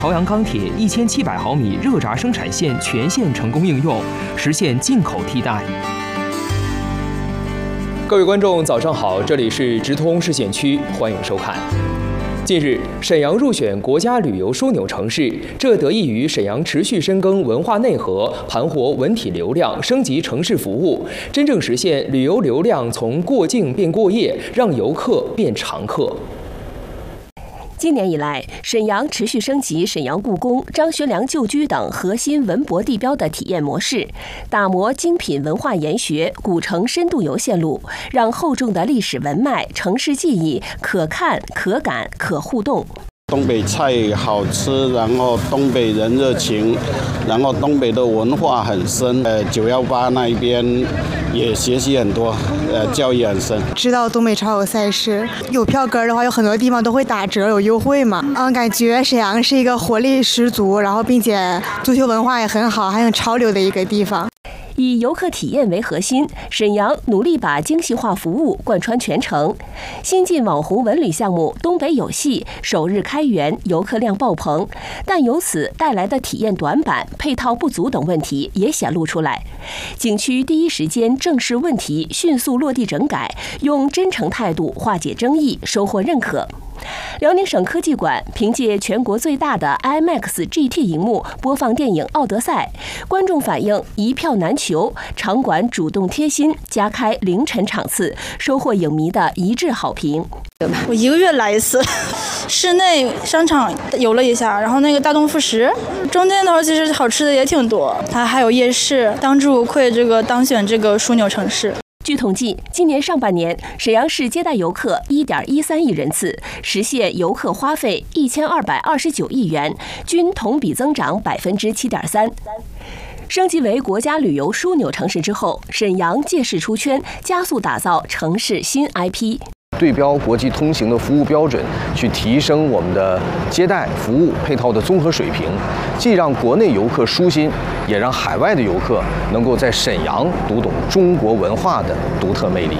朝阳钢铁1700毫米热轧生产线全线成功应用，实现进口替代。各位观众，早上好，这里是直通市县区，欢迎收看。近日，沈阳入选国家旅游枢纽城市，这得益于沈阳持续深耕文化内核，盘活文体流量，升级城市服务，真正实现旅游流量从过境变过夜，让游客变常客。 今年以来，沈阳持续升级沈阳故宫、张学良旧居等核心文博地标的体验模式，打磨精品文化研学、古城深度游线路，让厚重的历史文脉、城市记忆可看、可感、可互动。 东北菜好吃，然后东北人热情，然后东北的文化很深。918那一边也学习很多，教育很深。 知道东北超有赛事，有票根的话，有很多地方都会打折，有优惠嘛。感觉沈阳是一个活力十足，然后并且足球文化也很好，还很潮流的一个地方。 以游客体验为核心，沈阳努力把精细化服务贯穿全程。新晋网红文旅项目东北有戏首日开园，游客量爆棚，但由此带来的体验短板、配套不足等问题也显露出来。景区第一时间正视问题，迅速落地整改，用真诚态度化解争议，收获认可。辽宁省科技馆凭借全国最大的 IMAX GT 荧幕播放电影《奥德赛》，观众反应一票难求，场馆主动贴心加开凌晨场次，收获影迷的一致好评。 我1个月来一次，室内商场游了一下，然后那个大东副食，中间的时候其实好吃的也挺多，它还有夜市，当之无愧当选这个枢纽城市。 据统计，今年上半年，沈阳市接待游客1.13亿人次，实现游客花费1229亿元，均同比增长7.3%。升级为国家旅游枢纽城市之后，沈阳借势出圈，加速打造城市新 IP。 对标国际通行的服务标准，去提升我们的接待服务配套的综合水平，既让国内游客舒心，也让海外的游客能够在沈阳读懂中国文化的独特魅力。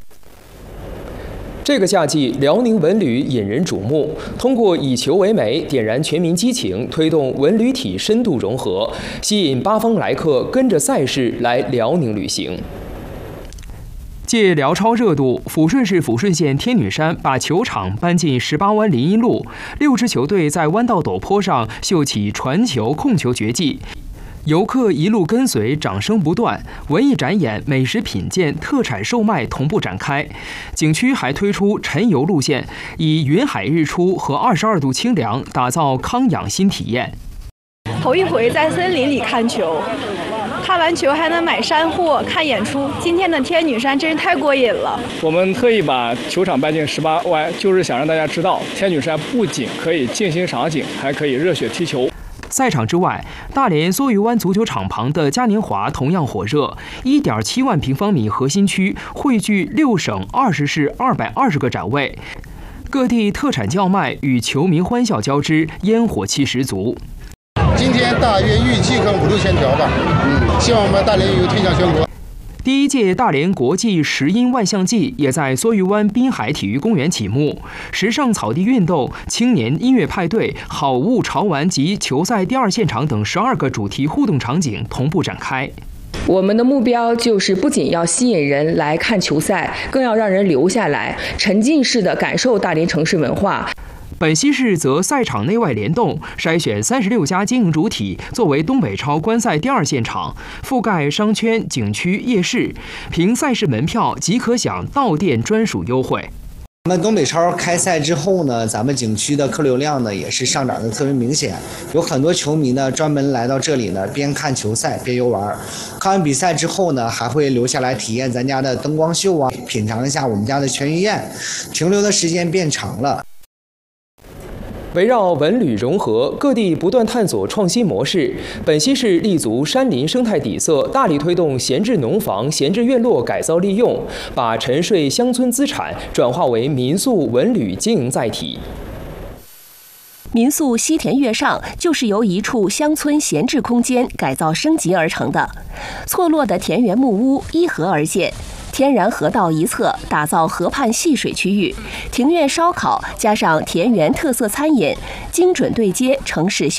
这个夏季，辽宁文旅引人瞩目。通过以球为媒，点燃全民激情，推动文旅体深度融合，吸引八方来客跟着赛事来辽宁旅行。借辽超热度，抚顺市抚顺县天女山把球场搬进18湾林荫路，6支球队在弯道陡坡上秀起传球、控球绝技。游客一路跟随，掌声不断，文艺展演、美食品鉴、特产售卖同步展开。景区还推出晨游路线，以云海日出和22度清凉打造康养新体验。 头一回在森林里看球，看完球还能买山货、看演出。今天的天女山真是太过瘾了。 我们特意把球场搬进18湾，就是想让大家知道，天女山不仅可以静心赏景，还可以热血踢球。 赛场之外，大连梭鱼湾足球场旁的嘉年华同样火热，1.7万平方米核心区汇聚6省20市220个展位，各地特产叫卖与球迷欢笑交织，烟火气十足。 今天大约预计跟5、6千条吧，希望我们大连游推向全国。 第1届大连国际石英万象季也在梭鱼湾滨海体育公园启幕，时尚草地运动、青年音乐派对、好物潮玩及球赛第2现场等12个主题互动场景同步展开。 我们的目标就是不仅要吸引人来看球赛，更要让人留下来，沉浸式的感受大连城市文化。 本溪市则赛场内外联动，筛选36家经营主体作为东北超观赛第2现场，覆盖商圈、景区、夜市，凭赛事门票即可享到店专属优惠。 我们东北超开赛之后呢，咱们景区的客流量呢也是上涨的特别明显，有很多球迷呢专门来到这里呢，边看球赛边游玩。看完比赛之后呢，还会留下来体验咱家的灯光秀啊，品尝一下我们家的全鱼宴，停留的时间变长了。 围绕文旅融合，各地不断探索创新模式。本溪市立足山林生态底色，大力推动闲置农房、闲置院落改造利用，把沉睡乡村资产转化为民宿文旅经营载体。 民宿西田月上就是由一处乡村闲置空间改造升级而成的，错落的田园木屋依河而建。天然河道一侧打造河畔戏水区域，庭院烧烤加上田园特色餐饮，精准对接城市休